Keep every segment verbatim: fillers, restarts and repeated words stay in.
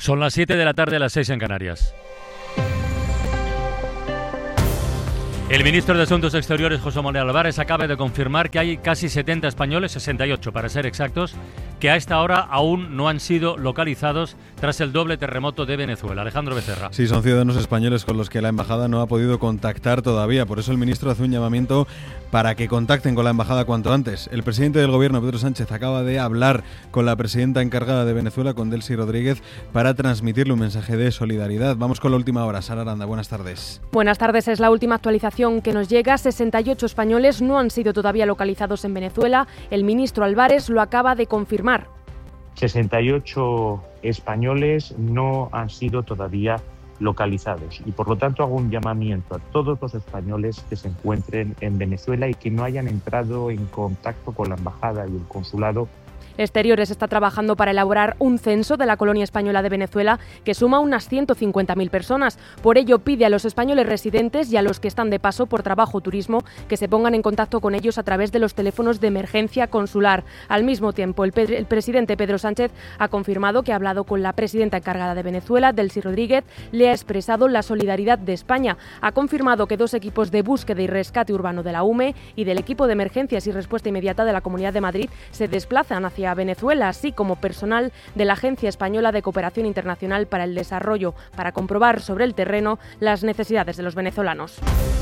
Son las siete de la tarde, las seis en Canarias. El ministro de Asuntos Exteriores, José Manuel Álvarez, acaba de confirmar que hay casi setenta españoles, sesenta y ocho para ser exactos, que a esta hora aún no han sido localizados tras el doble terremoto de Venezuela. Alejandro Becerra. Sí, son ciudadanos españoles con los que la embajada no ha podido contactar todavía. Por eso el ministro hace un llamamiento para que contacten con la embajada cuanto antes. El presidente del gobierno, Pedro Sánchez, acaba de hablar con la presidenta encargada de Venezuela, con Delcy Rodríguez, para transmitirle un mensaje de solidaridad. Vamos con la última hora. Sara Aranda, buenas tardes. Buenas tardes. Es la última actualización que nos llega. sesenta y ocho españoles no han sido todavía localizados en Venezuela. El ministro Álvarez lo acaba de confirmar. sesenta y ocho españoles no han sido todavía localizados y por lo tanto hago un llamamiento a todos los españoles que se encuentren en Venezuela y que no hayan entrado en contacto con la embajada y el consulado. Exteriores está trabajando para elaborar un censo de la colonia española de Venezuela que suma unas ciento cincuenta mil personas. Por ello, pide a los españoles residentes y a los que están de paso por trabajo o turismo que se pongan en contacto con ellos a través de los teléfonos de emergencia consular. Al mismo tiempo, el, el presidente Pedro Sánchez ha confirmado que ha hablado con la presidenta encargada de Venezuela, Delcy Rodríguez, le ha expresado la solidaridad de España. Ha confirmado que dos equipos de búsqueda y rescate urbano de la U M E y del equipo de emergencias y respuesta inmediata de la Comunidad de Madrid se desplazan hacia a Venezuela, así como personal de la Agencia Española de Cooperación Internacional para el Desarrollo, para comprobar sobre el terreno las necesidades de los venezolanos.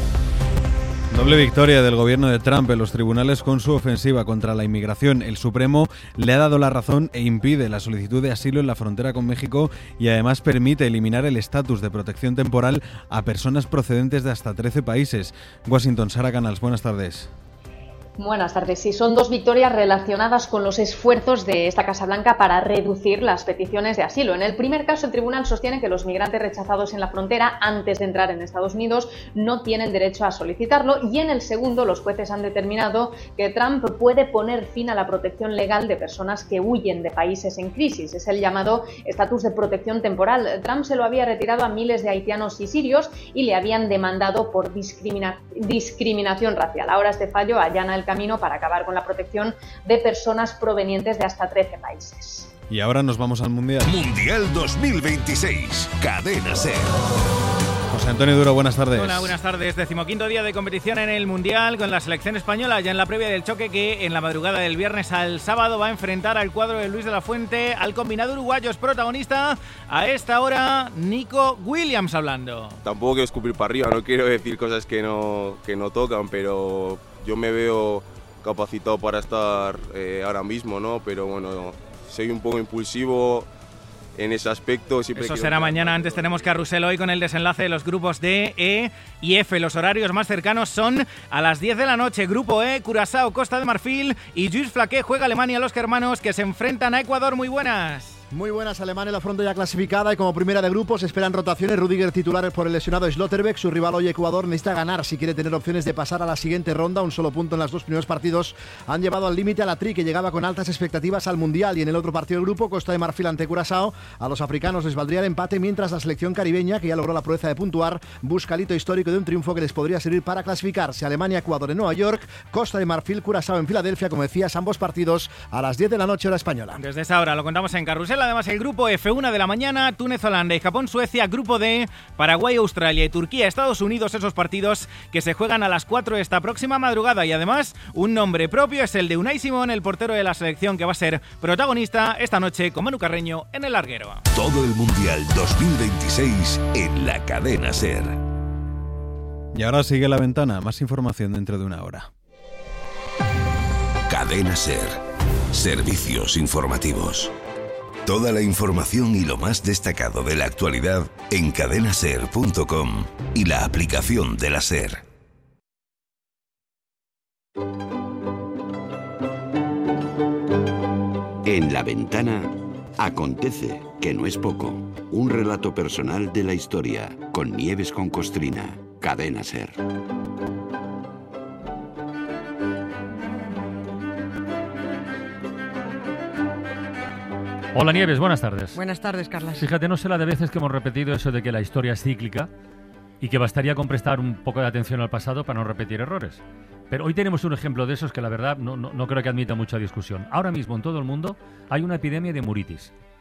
Doble victoria del gobierno de Trump en los tribunales con su ofensiva contra la inmigración. El Supremo le ha dado la razón e impide la solicitud de asilo en la frontera con México y además permite eliminar el estatus de protección temporal a personas procedentes de hasta trece países. Washington, Sara Canals, buenas tardes. Buenas tardes. Sí, son dos victorias relacionadas con los esfuerzos de esta Casa Blanca para reducir las peticiones de asilo. En el primer caso, el tribunal sostiene que los migrantes rechazados en la frontera antes de entrar en Estados Unidos no tienen derecho a solicitarlo, y en el segundo, los jueces han determinado que Trump puede poner fin a la protección legal de personas que huyen de países en crisis. Es el llamado estatus de protección temporal. Trump se lo había retirado a miles de haitianos y sirios y le habían demandado por discrimina- discriminación racial. Ahora este fallo allana el camino para acabar con la protección de personas provenientes de hasta trece países. Y ahora nos vamos al Mundial. Mundial dos mil veintiséis, Cadena SER. José Antonio Duro, buenas tardes. Hola, buenas tardes. Decimoquinto día de competición en el Mundial con la selección española ya en la previa del choque que en la madrugada del viernes al sábado va a enfrentar al cuadro de Luis de la Fuente, al combinado uruguayo. Es protagonista a esta hora Nico Williams hablando. Tampoco quiero escupir para arriba, no quiero decir cosas que no, que no tocan, pero yo me veo capacitado para estar eh, ahora mismo, ¿no? Pero bueno, soy un poco impulsivo en ese aspecto. Siempre Eso será mañana. Antes tenemos carrusel hoy con el desenlace de los grupos D, E y F. Los horarios más cercanos son a las diez de la noche. Grupo E, Curazao, Costa de Marfil y Lluís Flaqué juega Alemania, los germanos que se enfrentan a Ecuador. Muy buenas. Muy buenas. Alemania, la fronda ya clasificada y como primera de grupos esperan rotaciones. Rüdiger titular por el lesionado Schlotterbeck. Su rival hoy, Ecuador, necesita ganar si quiere tener opciones de pasar a la siguiente ronda. Un solo punto en los dos primeros partidos han llevado al límite a la Tri, que llegaba con altas expectativas al Mundial. Y en el otro partido del grupo, Costa de Marfil ante Curazao, a los africanos les valdría el empate, mientras la selección caribeña, que ya logró la proeza de puntuar, busca el hito histórico de un triunfo que les podría servir para clasificarse. Alemania, Ecuador en Nueva York, Costa de Marfil, Curazao en Filadelfia. Como decías, ambos partidos a las diez de la noche, hora española. Desde esa hora lo contamos en carrusel. Además, el grupo F, una de la mañana, Túnez, Holanda y Japón, Suecia. Grupo D, Paraguay, Australia y Turquía, Estados Unidos. Esos partidos que se juegan a las cuatro esta próxima madrugada. Y además, un nombre propio es el de Unai Simón, el portero de la selección, que va a ser protagonista esta noche con Manu Carreño en el larguero. Todo el Mundial dos mil veintiséis en la Cadena SER. Y ahora sigue La Ventana. Más información dentro de una hora. Cadena SER. Servicios informativos. Toda la información y lo más destacado de la actualidad en cadena ser punto com y la aplicación de la SER. En La Ventana acontece, que no es poco, un relato personal de la historia con Nieves con Costrina, Cadena SER. Hola Nieves, buenas tardes. Buenas tardes, Carlas. Fíjate, no sé la de veces que hemos repetido eso de que la historia es cíclica y que bastaría con prestar un poco de atención al pasado para no repetir errores. Pero hoy tenemos un ejemplo de esos que la verdad no, no, no creo que admita mucha discusión. Ahora mismo en todo el mundo hay una epidemia de muritis.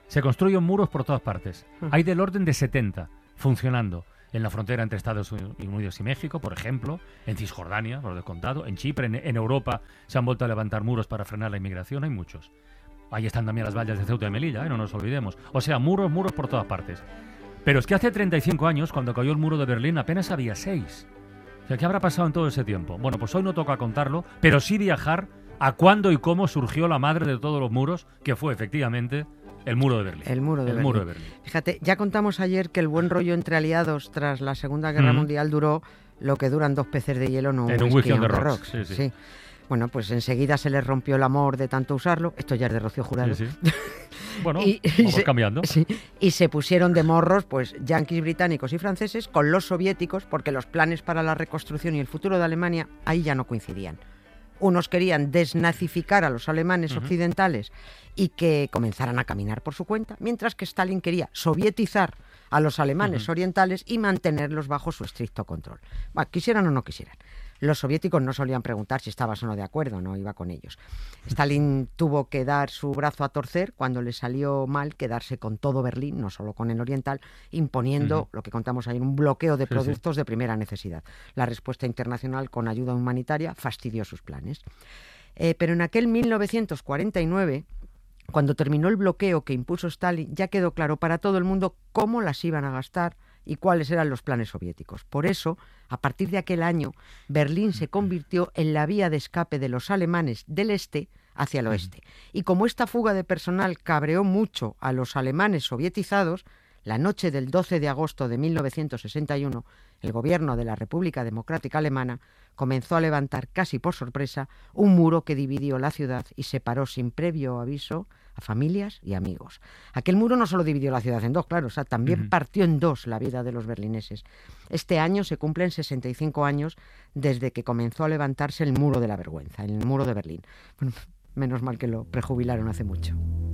Se construyen muros por todas partes. Uh-huh. Hay del orden de setenta funcionando. En la frontera entre Estados Unidos y México, por ejemplo, en Cisjordania, por descontado, en Chipre, en, en Europa se han vuelto a levantar muros para frenar la inmigración, hay muchos. Ahí están también las vallas de Ceuta y Melilla, ¿eh? No nos olvidemos. O sea, muros, muros por todas partes. Pero es que hace treinta y cinco años, cuando cayó el muro de Berlín, apenas había seis. O sea, ¿qué habrá pasado en todo ese tiempo? Bueno, pues hoy no toca contarlo, pero sí viajar a cuándo y cómo surgió la madre de todos los muros, que fue efectivamente el muro de Berlín. El muro de, el Berlín. muro de Berlín. Fíjate, ya contamos ayer que el buen rollo entre aliados tras la Segunda Guerra mm. Mundial duró lo que duran dos peces de hielo, no en un whisky on the rocks. rocks. Sí, sí. sí. Bueno, pues enseguida se les rompió el amor de tanto usarlo. Esto ya es de Rocío Jurado. Sí, sí. Bueno, y, y vamos se, cambiando. Sí, y se pusieron de morros, pues, yanquis, británicos y franceses con los soviéticos, porque los planes para la reconstrucción y el futuro de Alemania ahí ya no coincidían. Unos querían desnazificar a los alemanes uh-huh. occidentales y que comenzaran a caminar por su cuenta, mientras que Stalin quería sovietizar a los alemanes uh-huh. orientales y mantenerlos bajo su estricto control. Bueno, quisieran o no quisieran. Los soviéticos no solían preguntar si estabas o no de acuerdo, no iba con ellos. Stalin tuvo que dar su brazo a torcer cuando le salió mal quedarse con todo Berlín, no solo con el oriental, imponiendo, uh-huh. lo que contamos ayer, un bloqueo de productos sí, sí. de primera necesidad. La respuesta internacional con ayuda humanitaria fastidió sus planes. Eh, pero en aquel mil novecientos cuarenta y nueve, cuando terminó el bloqueo que impuso Stalin, ya quedó claro para todo el mundo cómo las iban a gastar y cuáles eran los planes soviéticos. Por eso, a partir de aquel año, Berlín se convirtió en la vía de escape de los alemanes del este hacia el oeste. Y como esta fuga de personal cabreó mucho a los alemanes sovietizados, la noche del doce de agosto de mil novecientos sesenta y uno, el gobierno de la República Democrática Alemana comenzó a levantar casi por sorpresa un muro que dividió la ciudad y separó sin previo aviso a familias y amigos. Aquel muro no solo dividió la ciudad en dos, claro, o sea, también uh-huh. partió en dos la vida de los berlineses. Este año se cumplen sesenta y cinco años desde que comenzó a levantarse el muro de la vergüenza, el muro de Berlín. Bueno, menos mal que lo prejubilaron hace mucho.